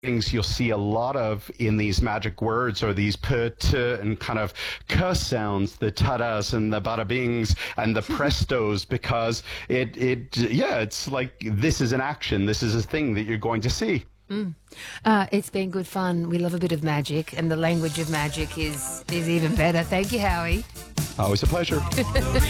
things you'll see a lot of in these magic words or these and kind of curse sounds, the tadas and the bada bings and the prestos, because it's like this is an action, this is a thing that you're going to see. It's been good fun. We love a bit of magic, and the language of magic is even better. Thank you, Howie. Always a pleasure.